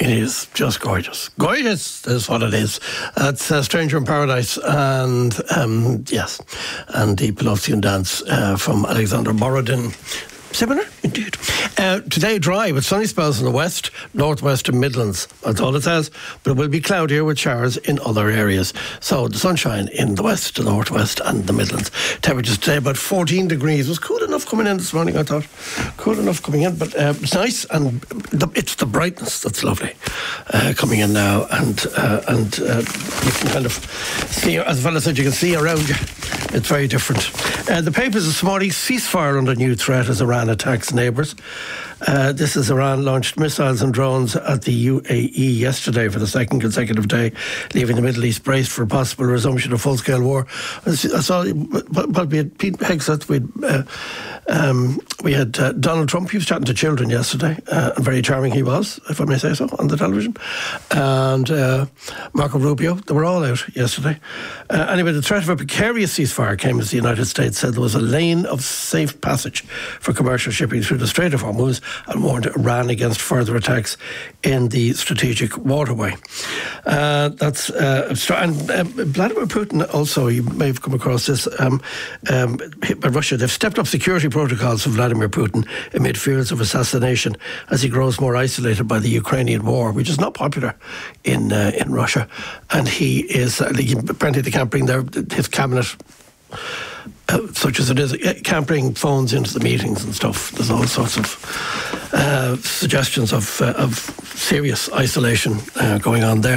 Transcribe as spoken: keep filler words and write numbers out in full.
It is just gorgeous. Gorgeous is what it is. It's uh, Stranger in Paradise and, um, yes, and the Pavlovian dance uh, from Alexander Borodin. Similar, indeed. Uh, today, dry with sunny spells in the west, northwest and Midlands. That's all it says. But it will be cloudier with showers in other areas. So the sunshine in the west, the northwest and the Midlands. Temperatures today about fourteen degrees. It was cool enough coming in this morning, I thought. Cool enough coming in, but uh, it's nice. And the, it's the brightness that's lovely uh, coming in now. And uh, and uh, you can kind of see, as the fellow said, you can see around you. It's very different. Uh, the papers this morning, ceasefire under new threat as Iran attacks neighbours. Uh, this is Iran launched missiles and drones at the U A E yesterday for the second consecutive day, leaving the Middle East braced for a possible resumption of full-scale war. I saw, well, we had Pete Hegseth, we had, uh, um, we had uh, Donald Trump. He was chatting to children yesterday, uh, and very charming he was, if I may say so, on the television. And uh, Marco Rubio, they were all out yesterday. Uh, anyway, the threat of a precarious ceasefire came as the United States said there was a lane of safe passage for commercial shipping through the Strait of Hormuz and warned Iran against further attacks in the strategic waterway. Uh, that's uh, and uh, Vladimir Putin also, you may have come across this, um, um, Russia, they've stepped up security protocols for Vladimir Putin amid fears of assassination as he grows more isolated by the Ukrainian war, which is not popular in uh, in Russia. And he is, uh, apparently they can't bring their, his cabinet, Uh, such as it is, it can't bring phones into the meetings and stuff. There's all sorts of uh, suggestions of uh, of serious isolation uh, going on there.